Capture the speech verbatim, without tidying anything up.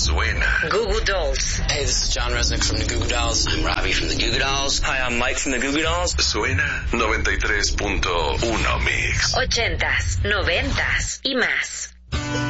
Suena. Goo Goo Dolls. Hey, this is John Resnick from the Goo Goo Dolls. I'm Robbie from the Goo Goo Dolls. Hi, I'm Mike from the Goo Goo Dolls. Suena noventa y tres punto uno Mix. Ochentas, noventas y más.